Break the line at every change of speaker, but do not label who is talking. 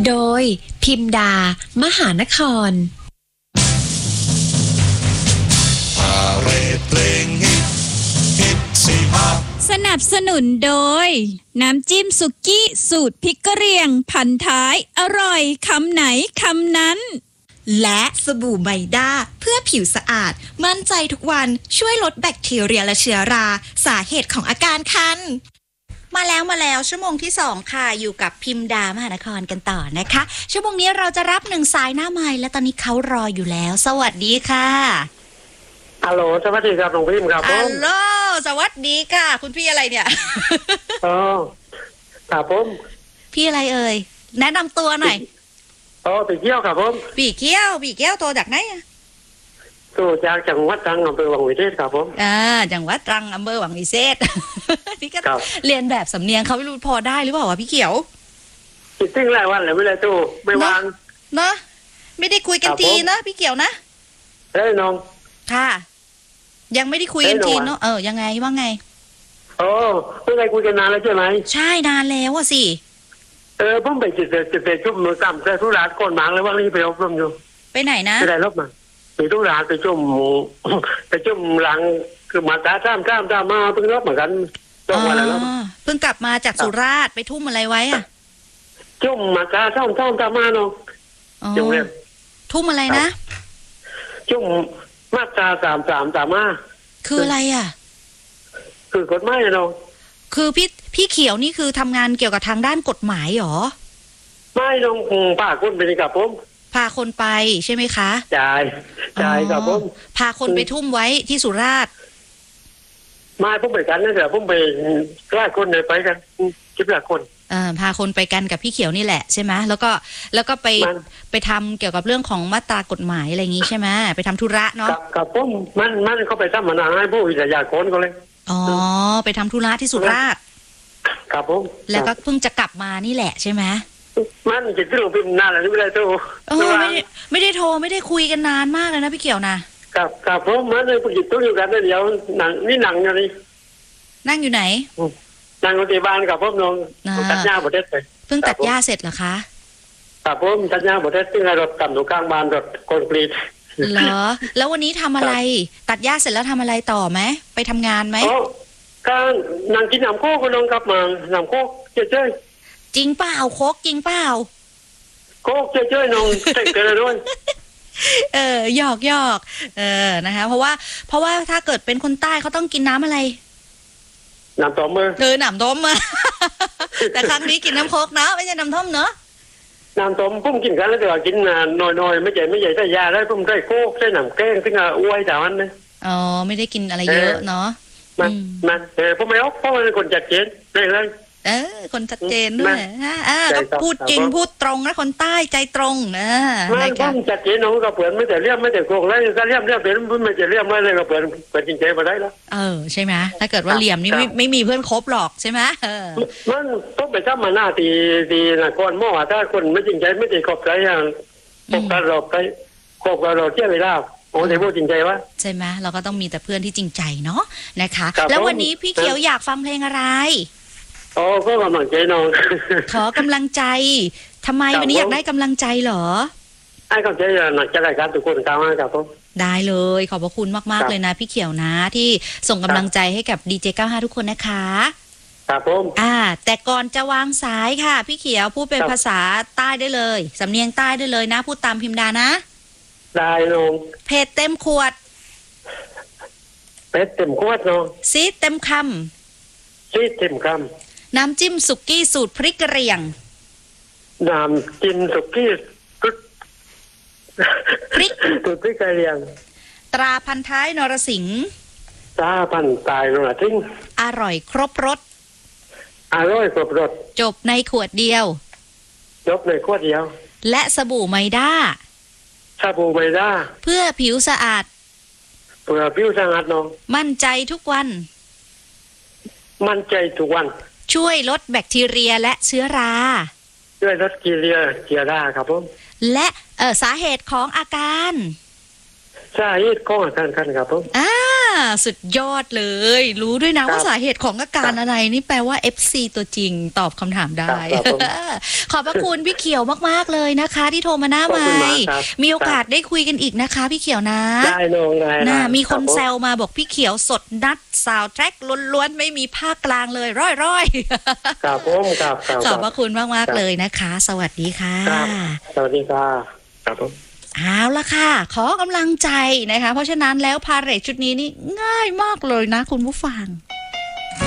โดยพิมดามหานคร
สนับสนุนโดยน้ำจิ้มสุกี้สูตรพริกกะเหรี่ยงพันท้ายอร่อยคำไหนคำนั้น
และสบู่ไมด้าเพื่อผิวสะอาดมั่นใจทุกวันช่วยลดแบคทีเรียและเชื้อราสาเหตุของอาการคันมาแล้วชั่วโมงที่2ค่ะอยู่กับพิมดามหานครกันต่อนะคะชั่วโมงนี้เราจะรับ1สายหน้าไมค์และตอนนี้เขารออยู่แล้วสวัสดีค่ะ
ฮัลโหลสวัสดีครับน้องพิมครับผม
ฮัลโหลสวัสดีค่ะคุณพี่อะไรเนี่ย
อ๋อครับผม
พี่อะไรเอ่ยแนะนำตัวหน่อย
ปีเกี้ยวครับผม
ปีเกี้ยวตัวจากไหน
ตัวจากจังหวัดตรังอำเภอวังวิเศษครับผม
จังหวัดตรังอำเภอวังวิเศษพี่ก็เรียนแบบสำเนียงเขาไม่รู้พอได้หรือเปล่าวะพี่เขียว
คิดถึงหลายวันเลยไม่ได้ตู้ไม่วาง
เนาะไม่ได้คุยกันทีนะพี่เขียวนะ
น้อง
ค่ะยังไม่ได้คุยกันทีเนาะยังไงว่าไง
ไม่ได้คุยกันนานแล้วใช่ไหม
ใช่นานแล้วอะสิ
ผมไปจุดชุบมือซ้ำแต่ทุร้านก่อนหมางเลยว่านี่ไปอบรมอยู่
ไปไหนนะ
ไปได้รบมาไปทุร้านไปจุ่มหลังคือมาตาซ้ำมาเพิ่งรบเหมือนกัน
ต้องวันแล้วเพิ่งกลับมาจากสุราษฎร์ไปทุ่มอะไรไว้อะ
จุ่มมาตาซ้ำมาเนาะจุ่มเนี่ย
ทุ่มอะไรนะ
จุ่มมาตรา3มา
คืออะไรอ่ะ
คือกฎหมายเนาะ
คือพี่เขียวนี่คือทำงานเกี่ยวกับทางด้านกฎหมายหรอ
ไม่น้องพาคนไปกับผม
พาคนไปใช่ไหมคะ
จ่ายกับผม
พาคนไปทุ่มไว้ที่สุราษฎร์
ไม่ผมไปกันนะเดี๋ยวผมไปไล่คนไปกันคิดหลายคน
พาคนไปกันกับพี่เขียวนี่แหละใช่ไหมแล้วก็ไปทำเกี่ยวกับเรื่องของมาตรากฎหมายอะไรอย่างงี้ใช่ไหมไปทำธุระเนาะ
กับผมมันเขาไปทำมานานให้ผู้วิทยากรก็เลย
ไปทำธุระที่สุราษฎร์
ครับผม
แล้วก็เพิ่งจะกลับมานี่แหละใช่ไหม
มันจะที่หลวงพิมพ์นานแล้วไม่ได้โทร
ไม่ได้โทรไม่ได้คุยกันนานมากเลยนะพี่เขียวนะ
กับผมมันเลยผู้หญิงต้องอยู่กันเดี๋ยวหนังนี่หนังอยู่นี่
นั่งอยู่ไหน
นั่งรถที่บ้านกับผมน้องตัดหญ้าบดเด็ดไป
เพิ่งตัดหญ้าเสร็จเหรอคะ
กับผมตัดหญ้าบดเด็ดซึ่งรถต่ำอยู่ข้างบ้านรถคอนกรีต
เหรอแล้ววันนี้ทำอะไรตัดหญ้าเสร็จแล้วทำอะไรต่อไหมไปทำงานไหม
ก็นั่งกินน้ำโค้กก็น้องกลับมาน้ำโค้กเจ๊
จริงเปล่าโค้กจริงเปล่า
โค้กเจ๊น้องแต่งกันเลยด้วย
หยอกนะคะเพราะว่าถ้าเกิดเป็นคนใต้เขาต้องกินน้ำอะไร
น้ำต้มมื
อน้ำต้มมาแต่ครั้งนี้กินน้ำโค้กเนาะไม่ใช่น้ำต้มเนาะ
น้ำต้มพุ่มกินกันแล้วแต่ว่ากินน้อยไม่ใหญ่ใส่ยาได้พุ่มใส่โค้กใส่น้ำแกงซึ่งอ้วยแต่วันนี้
ไม่ได้กินอะไรเยอะเนาะ
มันผมไม่เอาเพราะว่าเป็นคนจัดเจนเลย
คนชัดเจนด้วยก็พูดจริงพูดตรงนะคนใต้ใจตรงนะ
ไม่ต้องจัดเจนน้องก็เปิดไม่แต่เรียบไม่แต่โกงแล้วก็เรียบเป็นไม่จะเรียบไม่เลยก็เปิดจริงใจมาได้แล้ว
ใช่ไหมถ้าเกิดว่าเหลี่ยมนี่ไม่มีเพื่อนคบหรอกใช่ไหม
มันต้องไปทำมาหน้าตีนะคนมั่วถ้าคนไม่จริงใจไม่ได้ขอบใจอย่างขอบกันหลอกไปขอบกันหลอกเที่ยวเวลาโอ้แต่พูดจริงใจวะ
ใช่ไหมเราก็ต้องมีแต่เพื่อนที่จริงใจเนาะนะคะแล้ววันนี้พี่เขียวอยากฟังเพลงอะไร
ก็กำลังใจน้อง
ขอกำลังใจทำไมวันนี้อยากได้กำลังใจเหรอ
ให้กำลังใจหนักจะรายการทุกคนตามมาครับผม
ได้เลยขอบพระคุณมากๆเลยนะพี่เขียวนะที่ส่งกำลังใจให้กับ DJ95 ทุกคนนะคะ
ครับผม
แต่ก่อนจะวางสายค่ะพี่เขียวพูดเป็นภาษาใต้ได้เลยสำเนียงใต้ได้เลยนะพูดตามพิมดานะ
ได้น้อง
เพชรเต็มขวด
เพชรเต็มขวดน้อง
ซีเต็มค
ำซีเต็มคำ
น้ำจิ้มสุกี้สูตรพริกกะเหรี่ยง
น้ำจิ้มสุกี้
พริก
กะเหรี่ยง
ตราพันท้ายนรสิงห์
ตราพันท้ายนรสิงห์
อร่อยครบรสจบในขวดเดียวและสบู่ไมด้าเพื่อผิวสะอาด
น้อง
มั่นใจทุกวันช่วยลดแบคทีเรียและเชื้อรา
ครับผม
และสาเหตุของอาการ
ครับผม
สุดยอดเลย รู้ด้วยนะว่าสาเหตุของอาการอะไรนี่แปลว่า FC ตัวจริงตอบคำถามได้ ขอบพระคุณพี่เขียวมากๆเลยนะคะ ที่โทรมาหน้าไมค์มีโอกาสได้คุยกันอีกนะคะพี่เขียวนะ
ได้ลงได้
นะมีคนแซวมาบอกพี่เขียวสดนัดซาวด์แทร็กล้วนๆไม่มีภาคกลางเลยร้อยๆ
ครับผมครับ
ขอบพระคุณมากๆเลยนะคะ สวัสดีค่ะ
สวัสดีค่ะครับผม
เอาละค่ะขอกำลังใจนะคะเพราะฉะนั้นแล้วพาเหรดชุดนี้นี่ง่ายมากเลยนะคุณผู้ฟัง